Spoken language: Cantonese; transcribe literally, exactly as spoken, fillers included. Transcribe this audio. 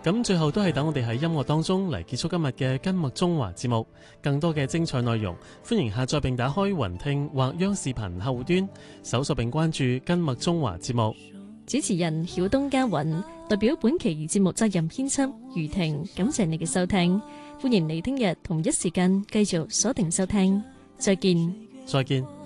咁最後都係等我哋喺音樂當中嚟結束今日嘅根脈中華節目。更多嘅精彩內容，歡迎下載並打開雲聽或央視頻客戶端，搜索並關注根脈中華節目。 主持人曉東家韻，代表本期節目責任編輯余婷，感謝你嘅收聽。歡迎你聽日同一時間繼續鎖定收聽，再見。 再見。